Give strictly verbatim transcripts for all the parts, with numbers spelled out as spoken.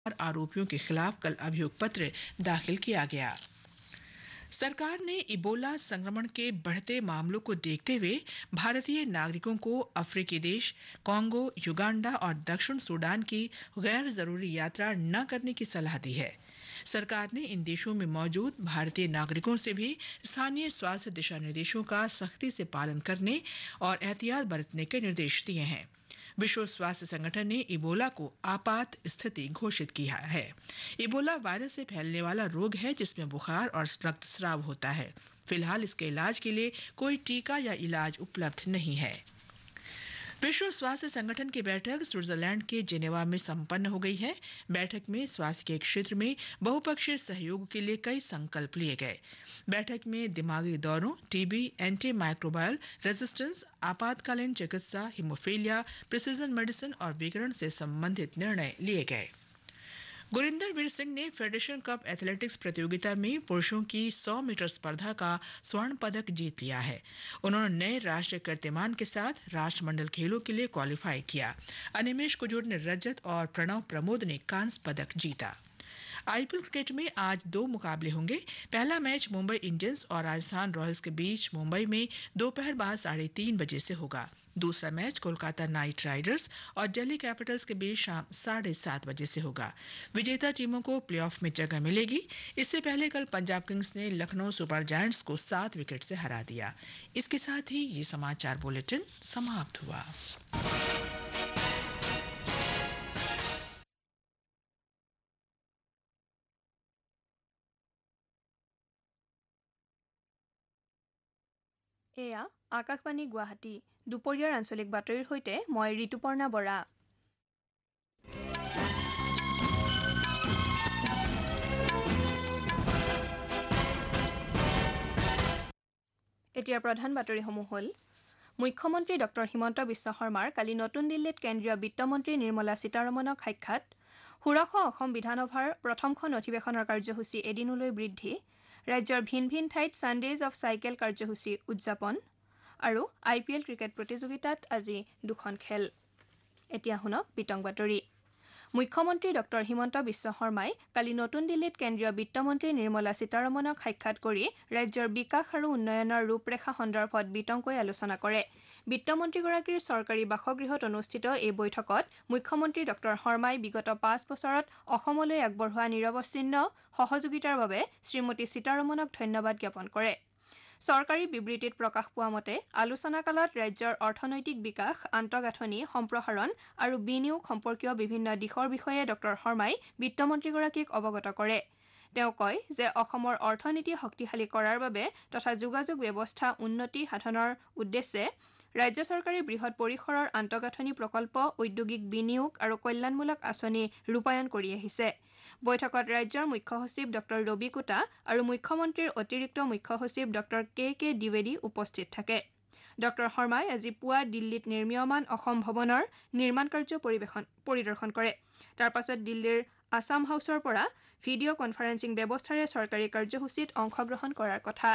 आरोपियों के खिलाफ कल अभियोग पत्र दाखिल किया गया। सरकार ने इबोला संक्रमण के बढ़ते मामलों को देखते हुए भारतीय नागरिकों को अफ्रीकी देश कांगो, युगांडा और दक्षिण सूडान की गैर जरूरी यात्रा न करने की सलाह दी है। सरकार ने इन देशों में मौजूद भारतीय नागरिकों से भी स्थानीय स्वास्थ्य दिशा निर्देशों का सख्ती से पालन करने और एहतियात बरतने के निर्देश दिए हैं। विश्व स्वास्थ्य संगठन ने इबोला को आपात स्थिति घोषित किया है। इबोला वायरस से फैलने वाला रोग है जिसमें बुखार और रक्तस्राव होता है। फिलहाल इसके इलाज के लिए कोई टीका या इलाज उपलब्ध नहीं है। विश्व स्वास्थ्य संगठन की बैठक स्विट्जरलैंड के जेनेवा में संपन्न हो गई है। बैठक में स्वास्थ्य के क्षेत्र में बहुपक्षीय सहयोग के लिए कई संकल्प लिए गए। बैठक में दिमागी दौरों, टीबी, एंटी माइक्रोबायल रेजिस्टेंस, आपातकालीन चिकित्सा, हीमोफीलिया, प्रिसीजन मेडिसिन और विकिरण से संबंधित निर्णय लिए गए। गुरिंदर वीर सिंह ने फेडरेशन कप एथलेटिक्स प्रतियोगिता में पुरुषों की सौ मीटर स्पर्धा का स्वर्ण पदक जीत लिया है। उन्होंने नए राष्ट्रीय कीर्तिमान के साथ राष्ट्रमंडल खेलों के लिए क्वालिफाई किया। अनिमेश कुजूर ने रजत और प्रणव प्रमोद ने कांस्य पदक जीता। आईपीएल क्रिकेट में आज दो मुकाबले होंगे। पहला मैच मुंबई इंडियंस और राजस्थान रॉयल्स के बीच मुंबई में दोपहर बाद साढ़े तीन बजे से होगा। दूसरा मैच कोलकाता नाइट राइडर्स और दिल्ली कैपिटल्स के बीच शाम साढ़े सात बजे से होगा। विजेता टीमों को प्लेऑफ में जगह मिलेगी। इससे पहले कल पंजाब किंग्स ने लखनऊ सुपर जायंट्स को सात विकेट से हरा दिया। इसके साथ ही ये समाचार बुलेटिन समाप्त हुआ। এয়া আকাশবাণী গুৱাহাটী দুপৰীয়াৰ আঞ্চলিক বাতৰিৰ সৈতে মই ঋতুপৰ্ণা বৰা। এতিয়া প্ৰধান বাতৰিসমূহ হ'ল মুখ্যমন্ত্ৰী ডক্টৰ হিমন্ত বিশ্ব শৰ্মাৰ কালি নতুন দিল্লীত কেন্দ্ৰীয় বিত্তমন্ত্ৰী নিৰ্মলা সীতাৰমণক সাক্ষাৎ, ষোড়শ অসম বিধানসভাৰ প্ৰথমখন অধিৱেশনৰ কাৰ্যসূচী এদিনলৈ বৃদ্ধি, ৰাজ্যৰ ভিন ভিন ঠাইত ছানডেজ অৱ চাইকেল কাৰ্যসূচী উদযাপন আৰু আই পি এল ক্ৰিকেট প্ৰতিযোগিতাত আজি দুখন খেল। এতিয়া শুনক বিতং বাতৰি। মুখ্যমন্ত্ৰী ডক্টৰ হিমন্ত বিশ্ব শৰ্মাই কালি নতুন দিল্লীত কেন্দ্ৰীয় বিত্তমন্ত্ৰী নিৰ্মলা সীতাৰমণক সাক্ষাৎ কৰি ৰাজ্যৰ বিকাশ আৰু উন্নয়নৰ ৰূপৰেখা সন্দৰ্ভত বিতংকৈ আলোচনা কৰে। বিত্তমন্ত্ৰীগৰাকীৰ চৰকাৰী বাসগৃহত অনুষ্ঠিত এই বৈঠকত মুখ্যমন্ত্ৰী ডক্টৰ শৰ্মাই বিগত পাঁচ বছৰত অসমলৈ আগবঢ়োৱা নিৰৱচ্ছিন্ন সহযোগিতাৰ বাবে শ্ৰীমতী সীতাৰমণক ধন্যবাদ জ্ঞাপন কৰে। চৰকাৰী বিবৃতিত প্ৰকাশ পোৱা মতে আলোচনা কালত ৰাজ্যৰ অৰ্থনৈতিক বিকাশ, আন্তঃগাঁথনি সম্প্ৰসাৰণ আৰু বিনিয়োগ সম্পৰ্কীয় বিভিন্ন দিশৰ বিষয়ে ডক্টৰ শৰ্মাই বিত্তমন্ত্ৰীগৰাকীক অৱগত কৰে। তেওঁ কয় যে অসমৰ অৰ্থনীতি শক্তিশালী কৰাৰ বাবে তথা যোগাযোগ ব্যৱস্থা উন্নতি সাধনৰ উদ্দেশ্যে ৰাজ্য চৰকাৰে বৃহৎ পৰিসৰৰ আন্তঃগাঁথনি প্ৰকল্প, ঔদ্যোগিক বিনিয়োগ আৰু কল্যাণমূলক আঁচনি ৰূপায়ণ কৰি আহিছে। বৈঠকত ৰাজ্যৰ মুখ্য সচিব ডক্টৰ ৰবি কোটা আৰু মুখ্যমন্ত্ৰীৰ অতিৰিক্ত মুখ্য সচিব ডক্টৰ কে কে দ্বিবেদী উপস্থিত থাকে। ডক্টৰ শৰ্মাই আজি পুৱা দিল্লীত নিৰ্মীয়মান অসম ভৱনৰ নিৰ্মাণ কাৰ্য পৰিদৰ্শন কৰে। তাৰ পাছত দিল্লীৰ আছাম হাউচৰ পৰা ভিডিঅ' কনফাৰেন্সিং ব্যৱস্থাৰে চৰকাৰী কাৰ্যসূচীত অংশগ্ৰহণ কৰাৰ কথা।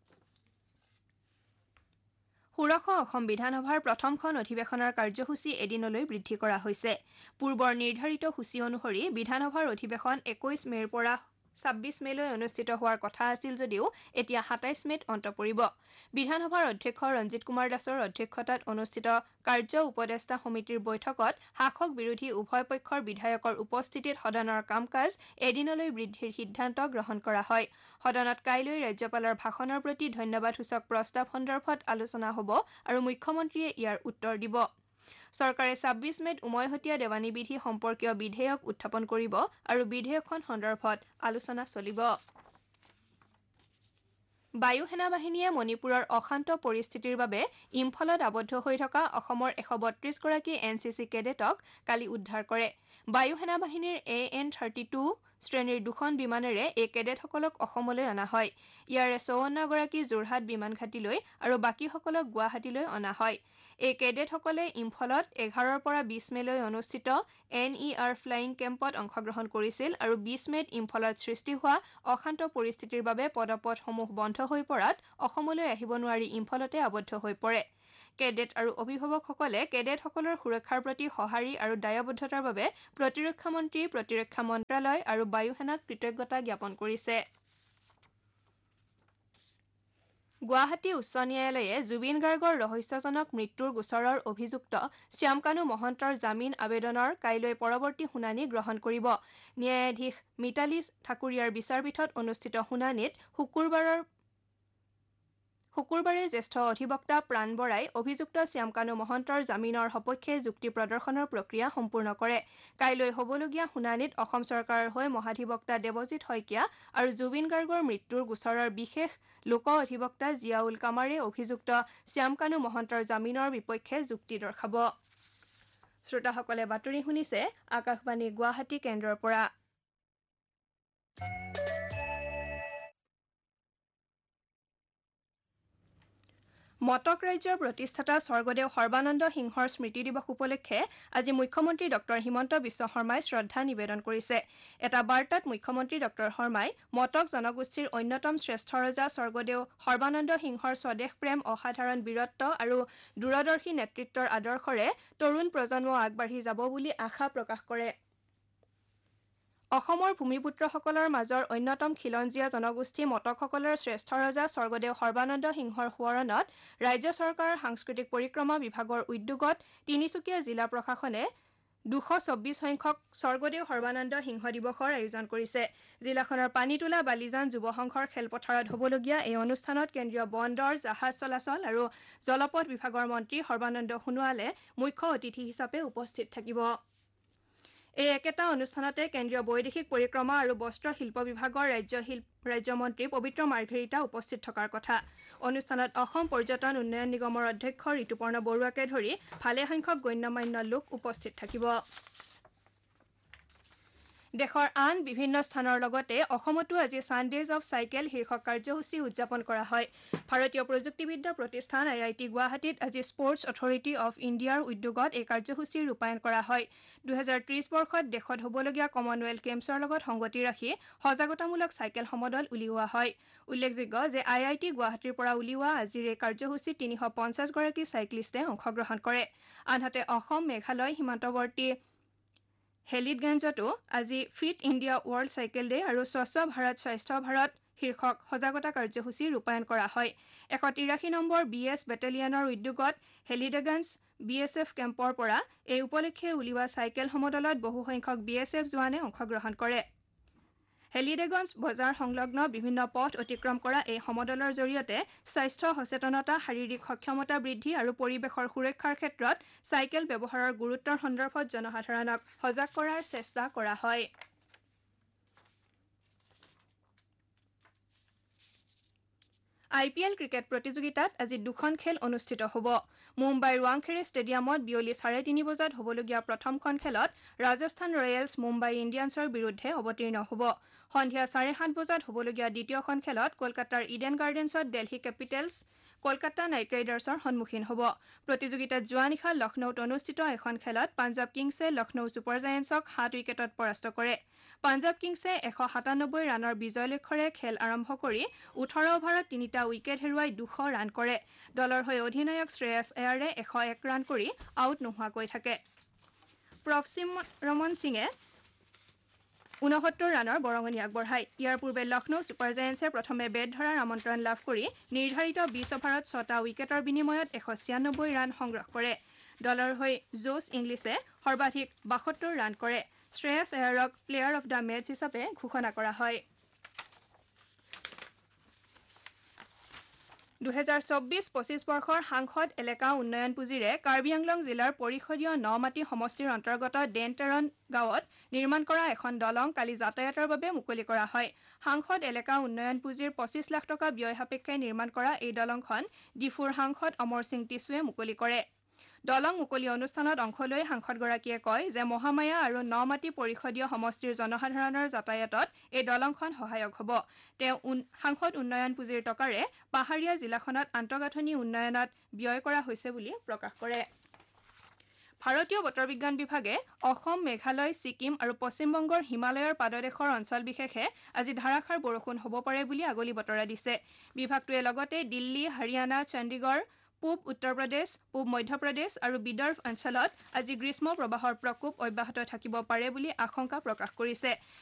ষোড়শ অসম বিধানসভাৰ প্ৰথমখন অধিৱেশনৰ কাৰ্যসূচী এদিনলৈ বৃদ্ধি কৰা হৈছে। পূৰ্বৰ নিৰ্ধাৰিত সূচী অনুসৰি বিধানসভাৰ অধিৱেশন একৈশ মেৰ পৰা ছাব্বিশ মেলৈ অনুষ্ঠিত হোৱাৰ কথা আছিল যদিও এতিয়া সাতাইশ মেত অন্ত পৰিব। বিধানসভাৰ অধ্যক্ষ ৰঞ্জিত কুমাৰ দাসৰ অধ্যক্ষতাত অনুষ্ঠিত কাৰ্য উপদেষ্টা সমিতিৰ বৈঠকত শাসক বিৰোধী উভয় পক্ষৰ বিধায়কৰ উপস্থিতিত সদনৰ কাম কাজ এদিনলৈ বৃদ্ধিৰ সিদ্ধান্ত গ্ৰহণ কৰা হয়। সদনত কাইলৈ ৰাজ্যপালৰ ভাষণৰ প্ৰতি ধন্যবাদসূচক প্ৰস্তাৱ সন্দৰ্ভত আলোচনা হ'ব আৰু মুখ্যমন্ত্ৰীয়ে ইয়াৰ উত্তৰ দিব। চৰকাৰে ছাব্বিশ মেত উমৈহতীয়া দেৱানী বিধি সম্পৰ্কীয় বিধেয়ক উত্থাপন কৰিব আৰু বিধেয়কখন সন্দৰ্ভত আলোচনা চলিব। বায়ু সেনা বাহিনীয়ে মণিপুৰৰ অশান্ত পৰিস্থিতিৰ বাবে ইম্ফলত আবদ্ধ হৈ থকা অসমৰ এশ বত্ৰিশ গৰাকী এন চি চি কেডেটক কালি উদ্ধাৰ কৰে। বায়ু সেনা বাহিনীৰ এ এন থাৰ্টি টু শ্ৰেণীৰ দুখন বিমানেৰে এই কেডেটসকলক অসমলৈ অনা হয়। ইয়াৰে চৌৱন্ন গৰাকী যোৰহাট বিমান ঘাটিলৈ আৰু বাকীসকলক গুৱাহাটীলৈ অনা হয়। এই কেডেটসকলে ইম্ফলত এঘাৰৰ পৰা বিশ মেলৈ অনুষ্ঠিত এন ই আৰ ফ্লাইং কেম্পত অংশগ্ৰহণ কৰিছিল আৰু বিশ মেত ইম্ফলত সৃষ্টি হোৱা অশান্ত পৰিস্থিতিৰ বাবে পদপথসমূহ বন্ধ হৈ পৰাত অসমলৈ আহিব নোৱাৰি ইম্ফলতে আবদ্ধ হৈ পৰে। কেডেট আৰু অভিভাৱকসকলে কেডেটসকলৰ সুৰক্ষাৰ প্ৰতি সঁহাৰি আৰু দায়বদ্ধতাৰ বাবে প্ৰতিৰক্ষা মন্ত্ৰী, প্ৰতিৰক্ষা মন্ত্ৰালয় আৰু বায়ুসেনাক কৃতজ্ঞতা জ্ঞাপন কৰিছে। গুৱাহাটী উচ্চ ন্যায়ালয়ে জুবিন গাৰ্গৰ ৰহস্যজনক মৃত্যুৰ গোচৰৰ অভিযুক্ত শ্যামকানু মহন্তৰ জামিন আবেদনৰ কাইলৈ পৰৱৰ্তী শুনানি গ্ৰহণ কৰিব। ন্যায়াধীশ মিতালী ঠাকুৰীয়াৰ বিচাৰপীঠত অনুষ্ঠিত শুনানিত শুকুৰবাৰৰ শুকুৰবাৰে জ্যেষ্ঠ অধিবক্তা প্ৰাণ বৰাই অভিযুক্ত শ্যামকানু মহন্তৰ জামিনৰ সপক্ষে যুক্তি প্ৰদৰ্শনৰ প্ৰক্ৰিয়া সম্পূৰ্ণ কৰে। কাইলৈ হ'বলগীয়া শুনানিত অসম চৰকাৰৰ হৈ মহাধিবক্তা দেৱজিৎ শইকীয়া আৰু জুবিন গাৰ্গৰ মৃত্যুৰ গোচৰৰ বিশেষ লোক অধিবক্তা জিয়াউল কামাৰে অভিযুক্ত শ্যামকানু মহন্তৰ জামিনৰ বিপক্ষে যুক্তি দৰ্শাব। শ্ৰোতাসকলে বাতৰি শুনিছে আকাশবাণী গুৱাহাটী কেন্দ্ৰৰ পৰা। মটক ৰাজ্যৰ প্ৰতিষ্ঠাতা স্বৰ্গদেউ সৰ্বানন্দ সিংহৰ স্মৃতি দিৱস উপলক্ষে আজি মুখ্যমন্ত্ৰী ডক্টৰ হিমন্ত বিশ্ব শৰ্মাই শ্ৰদ্ধা নিবেদন কৰিছে। এটা বাৰ্তাত মুখ্যমন্ত্ৰী ডক্টৰ শৰ্মাই মটক জনগোষ্ঠীৰ অন্যতম শ্ৰেষ্ঠ ৰজা স্বৰ্গদেউ সৰ্বানন্দ সিংহৰ স্বদেশ প্ৰেম, অসাধাৰণ বীৰত্ব আৰু দূৰদৰ্শী নেতৃত্বৰ আদৰ্শৰে তৰুণ প্ৰজন্ম আগবাঢ়ি যাব বুলি আশা প্ৰকাশ কৰে। অসমৰ ভূমিপুত্ৰসকলৰ মাজৰ অন্যতম খিলঞ্জীয়া জনগোষ্ঠী মটকসকলৰ শ্ৰেষ্ঠ ৰজা স্বৰ্গদেউ সৰ্বানন্দ সিংহৰ সোঁৱৰণত ৰাজ্য চৰকাৰৰ সাংস্কৃতিক পৰিক্ৰমা বিভাগৰ উদ্যোগত তিনিচুকীয়া জিলা প্ৰশাসনে দুশ চৌব্বিছ সংখ্যক স্বৰ্গদেউ সৰ্বানন্দ সিংহ দিৱসৰ আয়োজন কৰিছে। জিলাখনৰ পানীতোলা বালিজান যুৱ সংঘৰ খেলপথাৰত হ'বলগীয়া এই অনুষ্ঠানত কেন্দ্ৰীয় বন্দৰ, জাহাজ চলাচল আৰু জলপথ বিভাগৰ মন্ত্ৰী সৰ্বানন্দ সোণোৱালে মুখ্য অতিথি হিচাপে উপস্থিত থাকিব। এই একেটা অনুষ্ঠানতে কেন্দ্ৰীয় বৈদেশিক পৰিক্ৰমা আৰু বস্ত্ৰ শিল্প বিভাগৰ ৰাজ্য ৰাজ্যমন্ত্ৰী পবিত্ৰ মাৰ্ঘেৰিটা উপস্থিত থকাৰ কথা। অনুষ্ঠানত অসম পৰ্যটন উন্নয়ন নিগমৰ অধ্যক্ষ ঋতুপৰ্ণ বৰুৱাকে ধৰি ভালেসংখ্যক গণ্যমান্য লোক উপস্থিত থাকিব। দেশৰ আন বিভিন্ন স্থানৰ লগতে অসমতো আজি ছানডেজ অৱ চাইকেল শীৰ্ষক কাৰ্যসূচী উদযাপন কৰা হয়। ভাৰতীয় প্ৰযুক্তিবিদ্যা প্ৰতিষ্ঠান আই আই টি গুৱাহাটীত আজি স্পৰ্টছ অথৰিটি অৱ ইণ্ডিয়াৰ উদ্যোগত এই কাৰ্যসূচী ৰূপায়ণ কৰা হয়। দুহেজাৰ ত্ৰিশ বৰ্ষত দেশত হ'বলগীয়া কমনৱেলথ গেমছৰ লগত সংগতি ৰাখি সজাগতামূলক চাইকেল সমদল উলিওৱা হয়। উল্লেখযোগ্য যে আই আই টি গুৱাহাটীৰ পৰা উলিওৱা আজিৰ এই কাৰ্যসূচীত তিনিশ পঞ্চাছ গৰাকী চাইক্লিষ্টে অংশগ্ৰহণ কৰে। আনহাতে অসম, মেঘালয় সীমান্তৱৰ্তী হেলিডগঞ্জতো আজি fit India world cycle day আৰু স্বচ্ছ ভাৰত স্বাস্থ্য ভাৰত শীৰ্ষক সজাগতা কাৰ্যসূচী ৰূপায়ণ কৰা হয়। এশ তিৰাশী নম্বৰ বি এছ বেটেলিয়নৰ উদ্যোগত হেলিডগঞ্জ বি এছ এফ কেম্পৰ পৰা এই উপলক্ষে উলিওৱা চাইকেল সমদলত বহুসংখ্যক বি এছ এফ জোৱানে অংশগ্ৰহণ কৰে। হেলিডগঞ্জ বজাৰ সংলগ্ন বিভিন্ন পথ অতিক্ৰম কৰা এই সমদলৰ জৰিয়তে স্বাস্থ্য সচেতনতা, শাৰীৰিক সক্ষমতা বৃদ্ধি আৰু পৰিৱেশৰ সুৰক্ষাৰ ক্ষেত্ৰত চাইকেল ব্যৱহাৰৰ গুৰুত্বৰ সন্দৰ্ভত জনসাধাৰণক সজাগ কৰাৰ চেষ্টা কৰা হয়। আই পি এল ক্ৰিকেট প্ৰতিযোগিতাত আজি দুখন খেল অনুষ্ঠিত হ'ব। মুম্বাইৰ ৱাংখেড়ে ষ্টেডিয়ামত বিয়লি চাৰে তিনি বজাত হ'বলগীয়া প্ৰথমখন খেলত ৰাজস্থান ৰয়েলছ মুম্বাই ইণ্ডিয়ানছৰ বিৰুদ্ধে অৱতীৰ্ণ হ'ব। সন্ধিয়া চাৰে সাত বজাত হ'বলগীয়া দ্বিতীয়খন খেলত কলকাতাৰ Eden গাৰ্ডেন্ছত Delhi capitals Kolkata night ৰাইডাৰ্ছৰ সন্মুখীন হ'ব। প্ৰতিযোগিতাত যোৱা নিশা লক্ষ্ণৌত অনুষ্ঠিত এখন খেলত পাঞ্জাৱ কিংছে লক্ষ্ণৌ ছুপাৰ জায়েণ্টছক সাত উইকেটত পৰাস্ত কৰে। পাঞ্জাৱ কিংছে এশ সাতানব্বৈ ৰানৰ বিজয় লক্ষ্যৰে খেল আৰম্ভ কৰি ওঠৰ অভাৰত তিনিটা উইকেট হেৰুৱাই দুশ ৰান কৰে। দলৰ হৈ অধিনায়ক শ্ৰেয়াছ আয়াৰে এশ এক ৰান কৰি আউট নোহোৱাকৈ থাকে। প্ৰভচিমৰমন সিঙে ঊনসত্তৰ ৰানৰ বৰঙণি আগবঢ়ায়। ইয়াৰ পূৰ্বে লক্ষ্ণৌ ছুপাৰ জায়েণ্টছে প্ৰথমে বেট ধৰাৰ আমন্ত্ৰণ লাভ কৰি নিৰ্ধাৰিত বিছ অভাৰত ছটা উইকেটৰ বিনিময়ত এশ ছিয়ানব্বৈ ৰান সংগ্ৰহ কৰে। দলৰ হৈ জোছ ইংলিছে সৰ্বাধিক বাসত্তৰ ৰান কৰে। Shreyas আয়াৰক player of the match হিচাপে ঘোষণা কৰা হয়। দুহেজাৰ চৌব্বিছ পঁচিছ বৰ্ষৰ সাংসদ এলেকা উন্নয়ন পুঁজিৰে কাৰ্বি আংলং জিলাৰ পৰিষদীয় ন মাটি সমষ্টিৰ অন্তৰ্গত ডেনটেৰণ গাঁৱত নিৰ্মাণ কৰা এখন দলং কালি যাতায়াতৰ বাবে মুকলি কৰা হয়। সাংসদ এলেকা উন্নয়ন পুঁজিৰ পঁচিছ লাখ টকা ব্যয় সাপেক্ষে নিৰ্মাণ কৰা এই দলংখন ডিফুৰ সাংসদ অমৰ সিং টিছুৱে মুকলি কৰে। দলং মুকলি অনুষ্ঠানত অংশ লৈ সাংসদগৰাকীয়ে কয় যে মহামায়া আৰু ন মাটি পৰিষদীয় সমষ্টিৰ জনসাধাৰণৰ যাতায়াতত এই দলংখন সহায়ক হ'ব। তেওঁ সাংসদ উন্নয়ন পুঁজিৰ টকাৰে পাহাৰীয়া জিলাখনত আন্তঃগাঁথনি উন্নয়নত ব্যয় কৰা হৈছে বুলি প্ৰকাশ কৰে। ভাৰতীয় বতৰ বিজ্ঞান বিভাগে অসম, মেঘালয়, ছিকিম আৰু পশ্চিমবংগৰ হিমালয়ৰ পাদদেশৰ অঞ্চল বিশেষে আজি ধাৰাসাৰ বৰষুণ হ'ব পাৰে বুলি আগলি বতৰা দিছে। বিভাগটোৱে লগতে দিল্লী, হাৰিয়ানা, চণ্ডীগড়, পূব উত্তৰ প্ৰদেশ পূব মধ্যপ্ৰদেশ আৰু বিদৰ্ভ অঞ্চলত আজি গ্ৰীষ্ম প্ৰবাহৰ প্ৰকোপ অব্যাহত থাকিব পাৰে বুলি আশংকা প্ৰকাশ কৰিছে